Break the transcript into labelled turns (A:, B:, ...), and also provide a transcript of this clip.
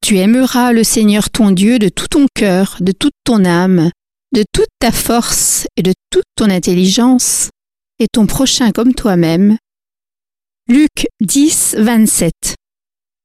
A: Tu aimeras le Seigneur ton Dieu de tout ton cœur, de toute ton âme, de toute ta force et de toute ton intelligence, et ton prochain comme toi-même. Luc 10, 27.